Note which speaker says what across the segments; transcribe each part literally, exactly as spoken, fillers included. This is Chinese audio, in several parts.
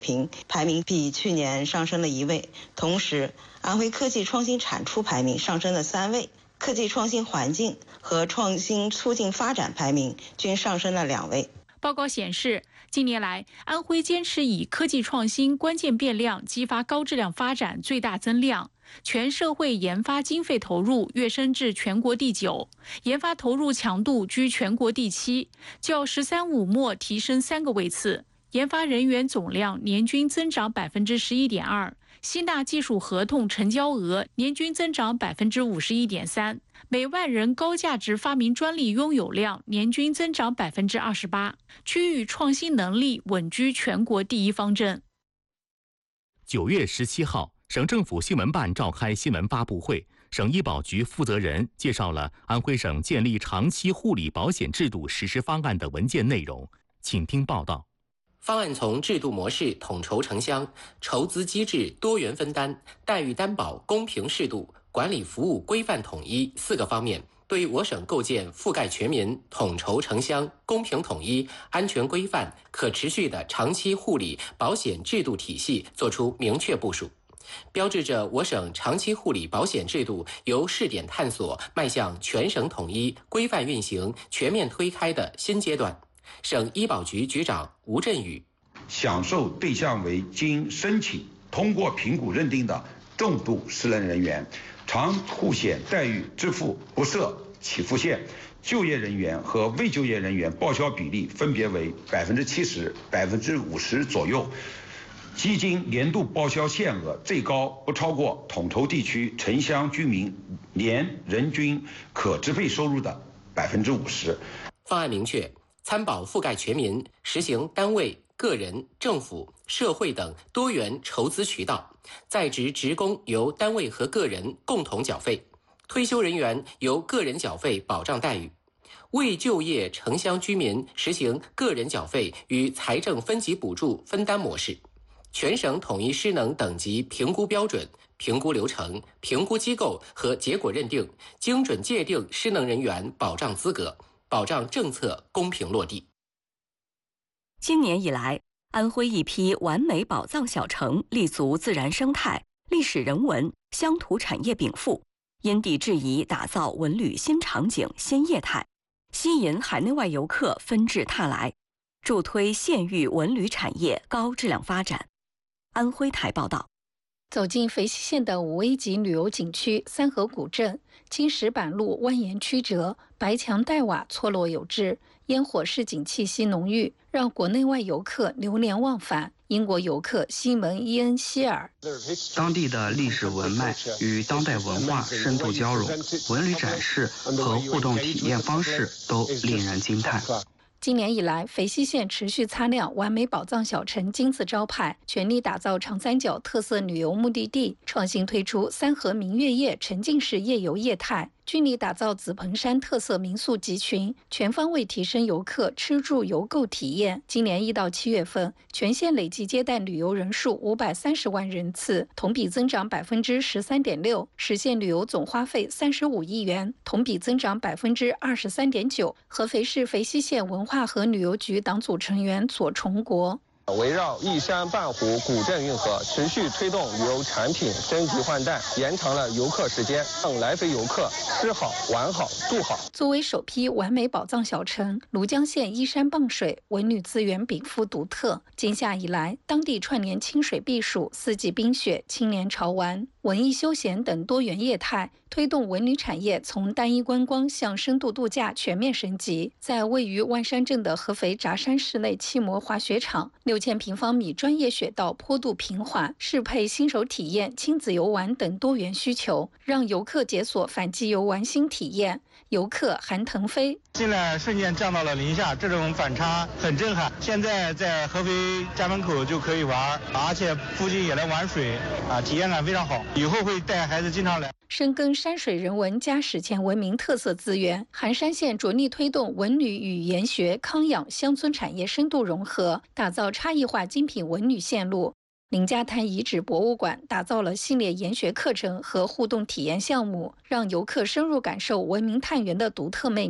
Speaker 1: 平，排名比去年上升了一位。同时，安徽科技创新产出排名上升了三位，科技创新环境和创新促进发展排名均上升了两位。
Speaker 2: 报告显示，近年来，安徽坚持以科技创新关键变量激发高质量发展最大增量，全社会研发经费投入跃升至全国第九，研发投入强度居全国第七，较“十三五”末提升三个位次。研发人员总量年均增长百分之十一点二，吸纳技术合同成交额年均增长百分之五十一点三，每万人高价值发明专利拥有量年均增长百分之二十八，区域创新能力稳居全国第一方阵。
Speaker 3: 九月十七号，省政府新闻办召开新闻发布会，省医保局负责人介绍了安徽省建立长期护理保险制度实施方案的文件内容，请听报道。
Speaker 4: 方案从制度模式统筹城乡、筹资机制多元分担、待遇担保公平适度、管理服务规范统一四个方面，对我省构建覆盖全民、统筹城乡、公平统一、安全规范、可持续的长期护理保险制度体系作出明确部署，标志着我省长期护理保险制度由试点探索迈向全省统一、规范运行、全面推开的新阶段。省医保局局长吴振宇：
Speaker 5: 享受对象为经申请通过评估认定的重度失能人员，长护险待遇支付不设起付线，就业人员和未就业人员报销比例分别为百分之七十、百分之五十左右，基金年度报销限额最高不超过统筹地区城乡居民年人均可支配收入的百分之五十。
Speaker 4: 方案明确，参保覆盖全民，实行单位、个人、政府、社会等多元筹资渠道，在职职工由单位和个人共同缴费，退休人员由个人缴费保障待遇，未就业城乡居民实行个人缴费与财政分级补助分担模式，全省统一失能等级评估标准、评估流程、评估机构和结果认定，精准界定失能人员保障资格，保障政策公平落地。
Speaker 6: 今年以来，安徽一批完美宝藏小城立足自然生态、历史人文、乡土产业禀赋，因地制宜打造文旅新场景、新业态，吸引海内外游客纷至沓来，助推县域文旅产业高质量发展。安徽台报道。
Speaker 7: 走进肥西县的五 A 级旅游景区三河古镇，青石板路蜿蜒曲折，白墙黛瓦错落有致，烟火市井气息浓郁，让国内外游客流连忘返。英国游客西蒙·伊恩希尔：
Speaker 8: 当地的历史文脉与当代文化深度交融，文旅展示和互动体验方式都令人惊叹。
Speaker 7: 今年以来，肥西县持续擦亮完美宝藏小城金字招牌，全力打造长三角特色旅游目的地，创新推出三河明月夜沉浸式夜游业态，均力打造紫蓬山特色民宿集群，全方位提升游客吃住游购体验。今年一到七月份，全县累计接待旅游人数五百三十万人次，同比增长百分之十三点六，实现旅游总花费三十五亿元，同比增长百分之二十三点九。合肥市肥西县文化和旅游局党组成员左崇国：
Speaker 9: 围绕一山半湖古镇运河，持续推动旅游产品升级换代，延长了游客时间，让来菲游客吃好、玩好、住好。
Speaker 7: 作为首批完美宝藏小城，庐江县依山傍水，文旅资源禀赋独特。今夏以来，当地串联清水避暑、四季冰雪、青年潮玩、文艺休闲等多元业态，推动文旅产业从单一观光向深度度假全面升级。在位于万山镇的合肥札山室内气膜滑雪场，六千平方米专业雪道坡度平缓，适配新手体验、亲子游玩等多元需求，让游客解锁反季游玩新体验。游客韩腾飞：
Speaker 10: 进来瞬间降到了零下，这种反差很震撼。现在在合肥家门口就可以玩，而且附近也能玩水啊，体验感非常好。以后会带孩子经常来。
Speaker 7: 深耕山水人文加史前文明特色资源，含山县着力推动文旅与研学、康养、乡村产业深度融合，打造差异化精品文旅线路。林家滩遗址博物馆打造了系列研学课程和互动体验项目，让游客深入感受文明探源的独特魅力。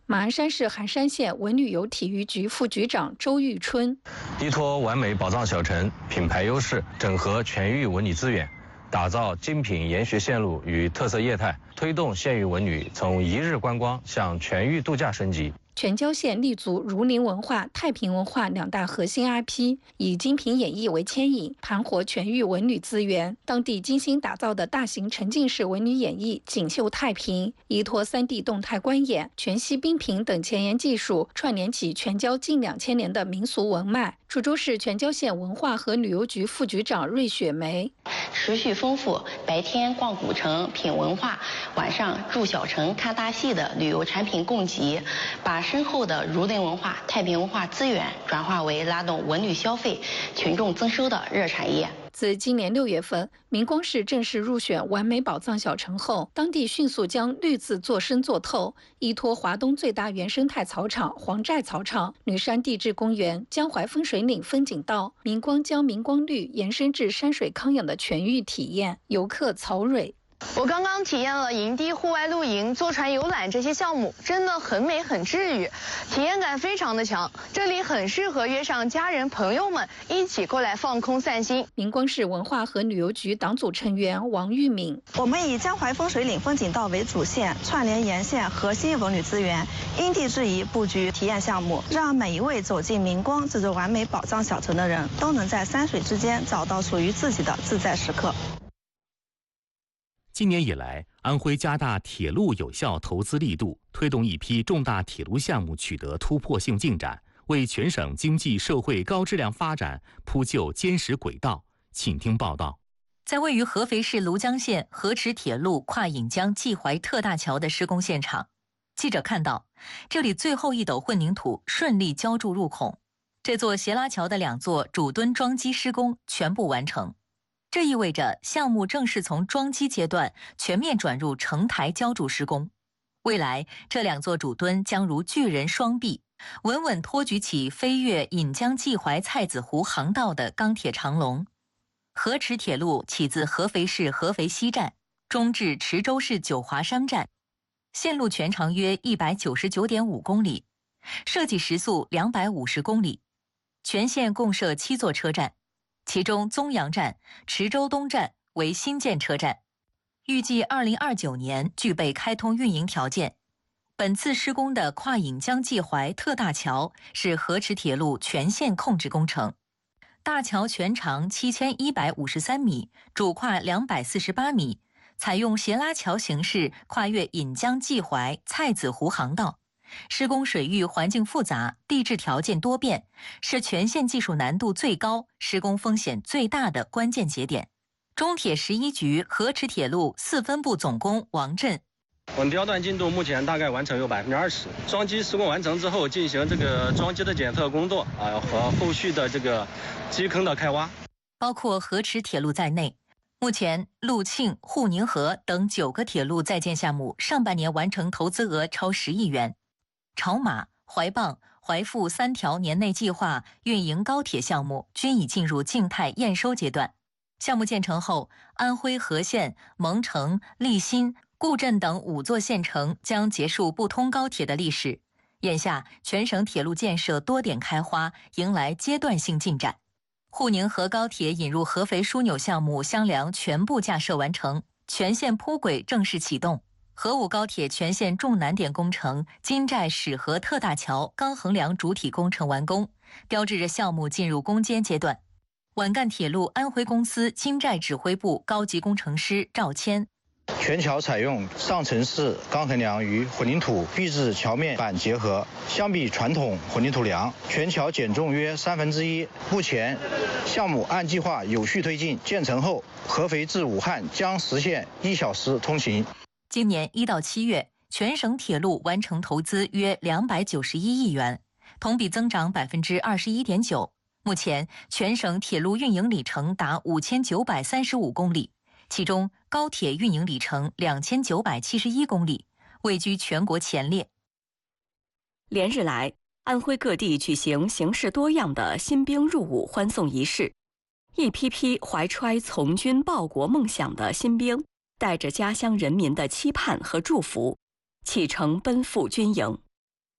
Speaker 7: 马鞍山市寒山县文旅游体育局副局长周玉春，
Speaker 9: 依托完美宝藏小城品牌优势，整合全域文旅资源，打造精品研学线路与特色业态，推动县域文旅从一日观光向全域度假升级。
Speaker 7: 全椒县立足儒林文化、太平文化两大核心 I P， 以精品演艺为牵引，盘活全域文旅资源。当地精心打造的大型沉浸式文旅演绎《锦绣太平》，依托 三 D 动态观演、全息冰屏等前沿技术，串联起全椒近两千年的民俗文脉。滁州市全椒县文化和旅游局副局长芮雪梅，
Speaker 11: 持续丰富白天逛古城品文化，晚上住小城看大戏的旅游产品供给，把深厚的儒林文化、太平文化资源转化为拉动文旅消费、群众增收的热产业。
Speaker 7: 自今年六月份，明光市正式入选完美宝藏小城后，当地迅速将绿字做深做透，依托华东最大原生态草场黄寨草场、女山地质公园、江淮风水岭风景道，明光将明光绿延伸至山水康养的全域体验。游客曹蕊，
Speaker 12: 我刚刚体验了营地、户外露营、坐船游览这些项目，真的很美很治愈，体验感非常的强。这里很适合约上家人朋友们一起过来放空散心。
Speaker 7: 明光市文化和旅游局党组成员王玉敏，
Speaker 13: 我们以江淮风水岭风景道为主线，串联沿线核心文旅资源，因地制宜布局体验项目，让每一位走进明光这座完美宝藏小城的人都能在山水之间找到属于自己的自在时刻。
Speaker 3: 今年以来，安徽加大铁路有效投资力度，推动一批重大铁路项目取得突破性进展，为全省经济社会高质量发展铺就坚实轨道。请听报道。
Speaker 14: 在位于合肥市庐江县河池铁路跨引江济淮特大桥的施工现场，记者看到，这里最后一斗混凝土顺利浇筑入孔，这座斜拉桥的两座主墩桩基施工全部完成。这意味着项目正式从桩基阶段全面转入承台浇筑施工。未来，这两座主墩将如巨人双臂，稳稳托举起飞越引江济淮菜子湖航道的钢铁长龙。河池铁路起自合肥市合肥西站，终至池州市九华山站，线路全长约一百九十九点五公里，设计时速两百五十公里，全线共设七座车站。其中宗阳站、池州东站为新建车站，预计二零二九年具备开通运营条件。本次施工的跨引江济淮特大桥是河池铁路全线控制工程，大桥全长七千一百五十三米，主跨两百四十八米，采用斜拉桥形式跨越引江济淮菜子湖航道。施工水域环境复杂，地质条件多变，是全线技术难度最高、施工风险最大的关键节点。中铁十一局河池铁路四分部总工王震，
Speaker 9: 稳雕段进度目前大概完成有百分之二十。桩基施工完成之后，进行这个桩基的检测工作啊和后续的这个基坑的开挖。
Speaker 14: 包括河池铁路在内，目前陆庆、沪宁河等九个铁路在建项目上半年完成投资额超十亿元。潮马、淮蚌、淮阜三条年内计划运营高铁项目均已进入静态验收阶段。项目建成后，安徽和县、蒙城、利辛、固镇等五座县城将结束不通高铁的历史。眼下，全省铁路建设多点开花，迎来阶段性进展。沪宁河高铁引入合肥枢纽项目箱梁全部架设完成，全线铺轨正式启动。河武高铁全线重难点工程金寨始河特大桥钢横梁主体工程完工，标志着项目进入攻坚阶段。皖赣铁路安徽公司金寨指挥部高级工程师赵谦，
Speaker 15: 全桥采用上层式钢横梁与混凝土壁质桥面板结合，相比传统混凝土梁，全桥减重约三分之一。目前项目按计划有序推进，建成后合肥至武汉将实现一小时通行。
Speaker 14: 今年一到七月，全省铁路完成投资约两百九十一亿元，同比增长百分之二十一点九。目前，全省铁路运营里程达五千九百三十五公里，其中高铁运营里程两千九百七十一公里，位居全国前列。
Speaker 6: 连日来，安徽各地举行形式多样的新兵入伍欢送仪式，一批批怀揣从军报国梦想的新兵，带着家乡人民的期盼和祝福，启程奔赴军营。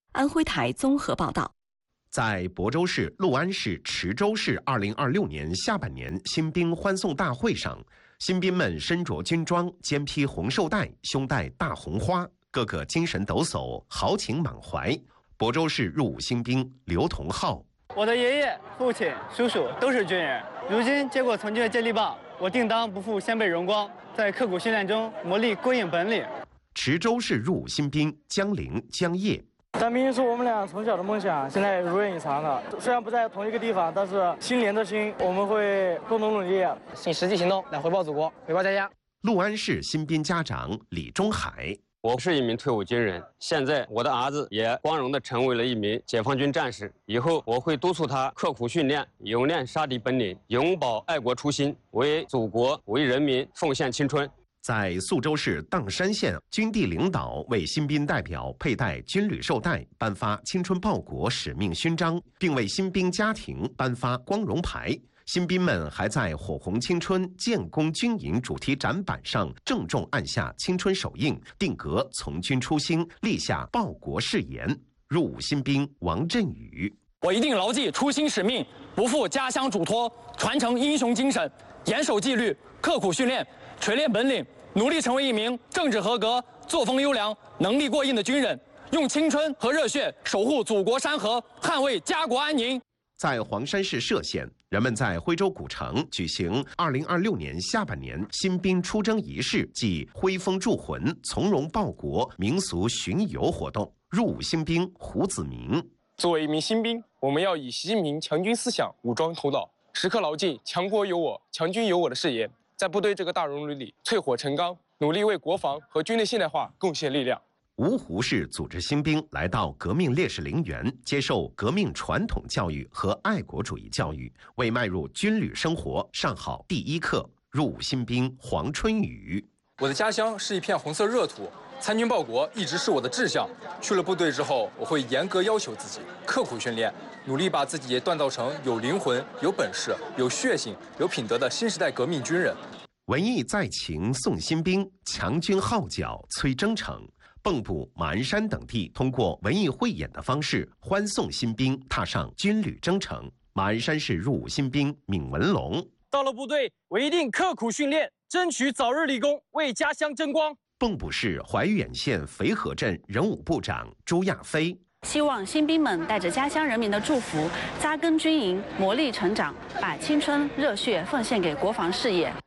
Speaker 6: 安徽台综合报道。
Speaker 16: 在亳州市六安市池州市二零二六年下半年新兵欢送大会上，新兵们身着军装，肩披红绶带，胸戴大红花，个个精神抖擞，豪情满怀。亳州市入伍新兵刘同浩：
Speaker 17: 我的爷爷、父亲、叔叔都是军人，如今接过从军的接力棒，我定当不负先辈荣光，在刻苦训练中磨砺过硬本领。
Speaker 16: 池州市入伍新兵江林、江叶。
Speaker 17: 当兵是我们俩从小的梦想，现在如愿以偿了。虽然不在同一个地方，但是心连着心，我们会共同努力，以实际行动来回报祖国，回报家乡。
Speaker 16: 六安市新兵家长李中海：
Speaker 18: 我是一名退伍军人，现在我的儿子也光荣地成为了一名解放军战士。以后我会督促他刻苦训练，勇练杀敌本领，永葆爱国初心，为祖国、为人民奉献青春。
Speaker 16: 在宿州市砀山县，军地领导为新兵代表佩戴军旅绶带，颁发青春报国使命勋章，并为新兵家庭颁发光荣牌。新兵们还在火红青春建功军营主题展板上郑重按下青春手印，定格从军初心，立下报国誓言。入伍新兵王振宇：
Speaker 19: 我一定牢记初心使命，不负家乡嘱托，传承英雄精神，严守纪律，刻苦训练，锤炼本领，努力成为一名政治合格、作风优良、能力过硬的军人，用青春和热血守护祖国山河，捍卫家国安宁。
Speaker 16: 在黄山市歙县，人们在徽州古城举行二零二六年下半年新兵出征仪式暨挥风铸魂、从容报国民俗巡游活动。入伍新兵胡子明：
Speaker 20: 作为一名新兵，我们要以习近平强军思想武装头脑，时刻牢记强国有我、强军有我的誓言，在部队这个大熔炉里淬火成钢，努力为国防和军队现代化贡献力量。
Speaker 16: 芜湖市组织新兵来到革命烈士陵园，接受革命传统教育和爱国主义教育，为迈入军旅生活上好第一课。入伍新兵黄春雨：
Speaker 20: 我的家乡是一片红色热土，参军报国一直是我的志向。去了部队之后，我会严格要求自己，刻苦训练，努力把自己也锻造成有灵魂、有本事、有血性、有品德的新时代革命军人。
Speaker 16: 文艺载情送新兵，强军号角催征程。蚌埠、马鞍山等地通过文艺汇演的方式欢送新兵踏上军旅征程。马鞍山市入伍新兵闵文龙：
Speaker 19: 到了部队，我一定刻苦训练，争取早日立功，为家乡争光。
Speaker 16: 蚌埠市怀远县肥河镇人武部长朱亚飞：
Speaker 21: 希望新兵们带着家乡人民的祝福，扎根军营，磨砺成长，把青春热血奉献给国防事业。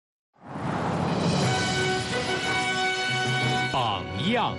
Speaker 3: 榜样。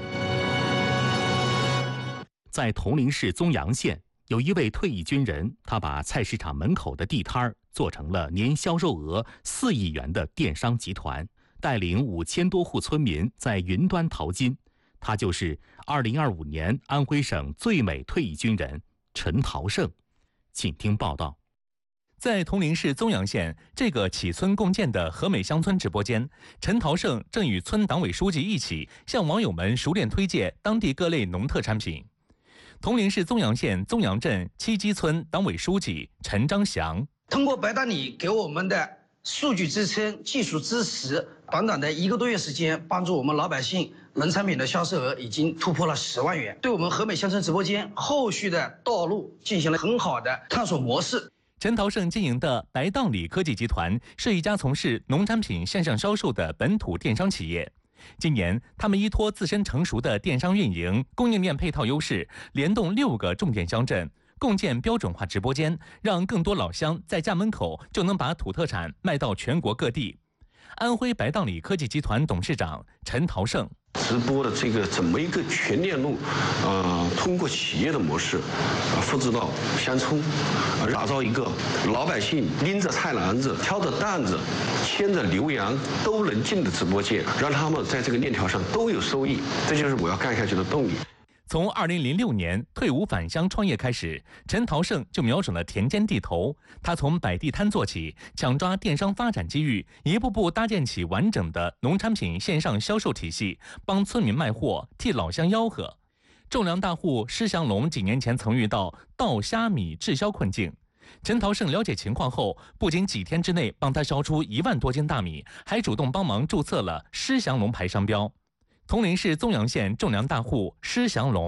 Speaker 3: 在铜陵市宗阳县，有一位退役军人，他把菜市场门口的地摊儿做成了年销售额四亿元的电商集团，带领五千多户村民在云端淘金。他就是二零二五年安徽省最美退役军人陈陶胜。请听报道。
Speaker 22: 在铜陵市宗阳县这个起村共建的和美乡村直播间，陈陶胜正与村党委书记一起向网友们熟练推介当地各类农特产品。铜陵市宗阳县宗阳镇七基村党委书记陈章祥：
Speaker 23: 通过白大理给我们的数据支撑、技术支持，短短的一个多月时间，帮助我们老百姓农产品的销售额已经突破了十万元，对我们和美乡村直播间后续的道路进行了很好的探索模式。
Speaker 22: 陈陶胜经营的白道理科技集团是一家从事农产品线上销售的本土电商企业。今年，他们依托自身成熟的电商运营、供应链配套优势，联动六个重点乡镇，共建标准化直播间，让更多老乡在家门口就能把土特产卖到全国各地。安徽白道理科技集团董事长陈陶胜：
Speaker 24: 直播的这个怎么一个全链路，呃，通过企业的模式，啊，复制到乡村，啊，打造一个老百姓拎着菜篮子、挑着担子、牵着牛羊都能进的直播间，让他们在这个链条上都有收益，这就是我要干下去的动力。
Speaker 22: 从二零零六年退伍返乡创业开始，陈陶胜就瞄准了田间地头。他从摆地摊做起，抢抓电商发展机遇，一步步搭建起完整的农产品线上销售体系，帮村民卖货，替老乡吆喝。种粮大户施祥龙几年前曾遇到稻虾米滞销困境，陈陶胜了解情况后，不仅几天之内帮他销出一万多斤大米，还主动帮忙注册了施祥龙牌商标。铜陵市宗阳县种粮大户施祥龙：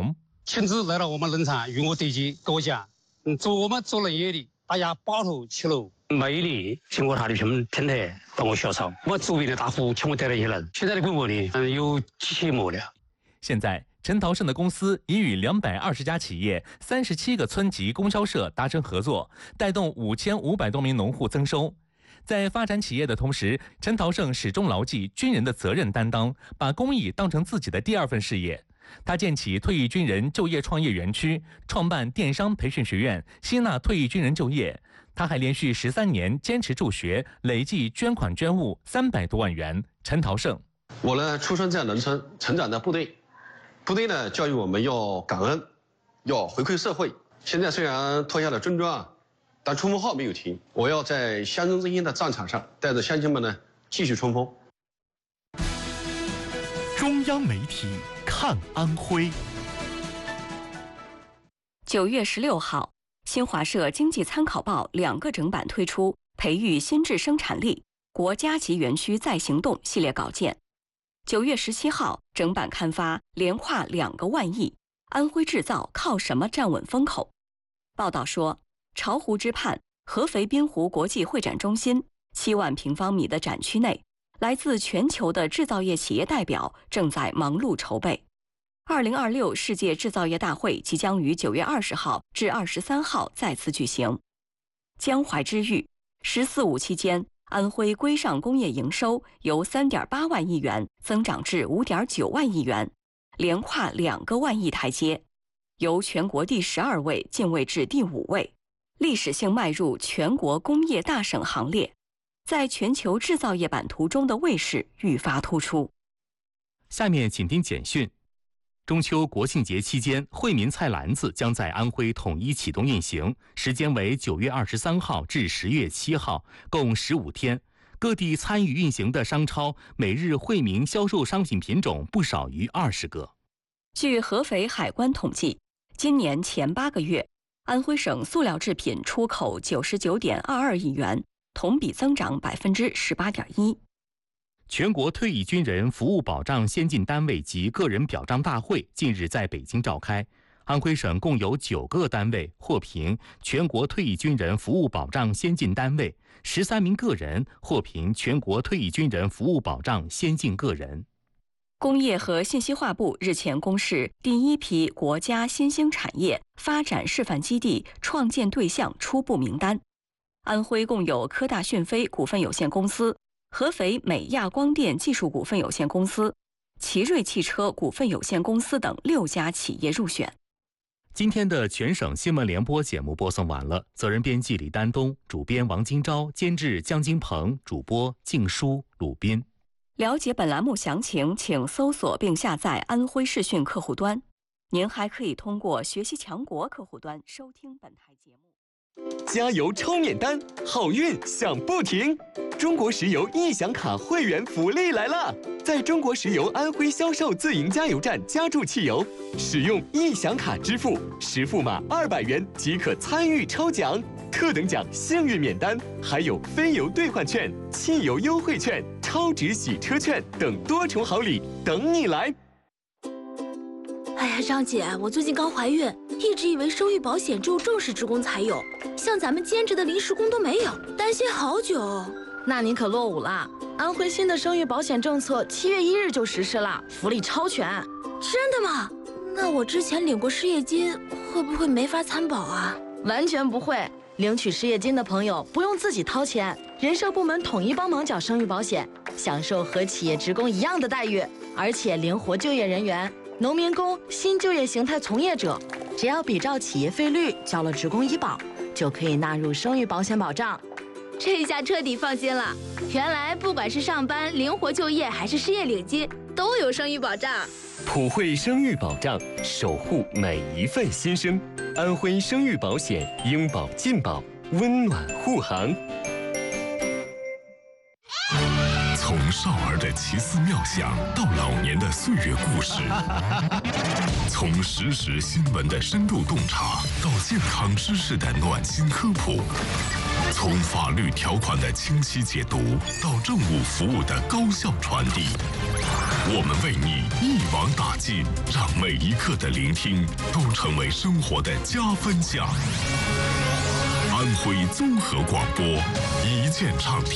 Speaker 1: 亲自来到我们农场与我对接，跟我讲，嗯，做我们做农业的，大家抱头齐怒。每一年经过他的平平台帮我小草，我周边的大户全部带了起来。现在的规模呢，嗯，有几千亩了。
Speaker 22: 现在，陈陶胜的公司已与两百二十家企业、三十七个村级供销社达成合作，带动五千五百多名农户增收。在发展企业的同时，陈陶胜始终牢记军人的责任担当，把公益当成自己的第二份事业。他建起退役军人就业创业园区，创办电商培训学院，吸纳退役军人就业。他还连续十三年坚持助学，累计捐款捐物三百多万元。陈陶胜，
Speaker 24: 我呢出生在农村，成长在部队，部队呢教育我们要感恩，要回馈社会。现在虽然脱下了军装，但冲锋号没有停，我要在乡村振兴的战场上，带着乡亲们呢继续冲锋。
Speaker 2: 中央媒体看安徽。
Speaker 6: 九月十六号，新华社经济参考报两个整版推出培育新质生产力国家级园区再行动系列稿件。九月十七号，整版刊发，连跨两个万亿，安徽制造靠什么站稳风口？报道说，巢湖之畔合肥滨湖国际会展中心七万平方米的展区内，来自全球的制造业企业代表正在忙碌筹备。二零二六世界制造业大会即将于九月二十号至二十三号再次举行。江淮之豫，十四五期间，安徽规上工业营收由三点八万亿元增长至五点九万亿元，连跨两个万亿台阶，由全国第十二位进位至第五位，历史性迈入全国工业大省行列，在全球制造业版图中的位势愈发突出。
Speaker 3: 下面请听简讯。中秋国庆节期间，惠民菜篮子将在安徽统一启动运行，时间为九月二十三号至十月七号，共十五天。各地参与运行的商超每日惠民销售商品品种不少于二十个。
Speaker 6: 据合肥海关统计，今年前八个月，安徽省塑料制品出口九十九点二二亿元，同比增长百分之十八点一。
Speaker 3: 全国退役军人服务保障先进单位及个人表彰大会近日在北京召开。安徽省共有九个单位获评全国退役军人服务保障先进单位，十三名个人获评全国退役军人服务保障先进个人。
Speaker 6: 工业和信息化部日前公示第一批国家新兴产业发展示范基地创建对象初步名单。安徽共有科大讯飞股份有限公司、合肥美亚光电技术股份有限公司、奇瑞汽车股份有限公司等六家企业入选。
Speaker 3: 今天的全省新闻联播节目播送完了，责任编辑李丹东，主编王金钊，监制江金鹏，主播静书、鲁斌。
Speaker 6: 了解本栏目详情，请搜索并下载安徽视讯客户端。您还可以通过学习强国客户端收听本台节目。
Speaker 2: 加油超免单，好运享不停！中国石油易享卡会员福利来了！在中国石油安徽销售自营加油站加注汽油，使用易享卡支付，实付码二百元即可参与抽奖，特等奖幸运免单，还有非油兑换券、汽油优惠券、超值洗车券等多重好礼等你来！
Speaker 4: 哎呀，张姐，我最近刚怀孕，一直以为生育保险只有正式职工才有，像咱们兼职的临时工都没有，担心好久。
Speaker 5: 那您可落伍了，安徽新的生育保险政策七月一日就实施了，福利超全。
Speaker 4: 真的吗？那我之前领过失业金，会不会没法参保啊？
Speaker 5: 完全不会，领取失业金的朋友不用自己掏钱，人社部门统一帮忙缴生育保险，享受和企业职工一样的待遇，而且灵活就业人员。农民工、新就业形态从业者，只要比照企业费率交了职工医保，就可以纳入生育保险保障。
Speaker 4: 这下彻底放心了，原来不管是上班、灵活就业还是失业领金，都有生育保障。
Speaker 2: 普惠生育保障，守护每一份新生。安徽生育保险，应保尽保，温暖护航。
Speaker 25: 从少儿的奇思妙想到老年的岁月故事，从实时新闻的深度洞察到健康知识的暖心科普， 从法律条款的清晰解读到政务服务的高效传递，我们为你一网打尽，让每一刻的聆听都成为生活的加分项。安徽综合广播，一键畅听。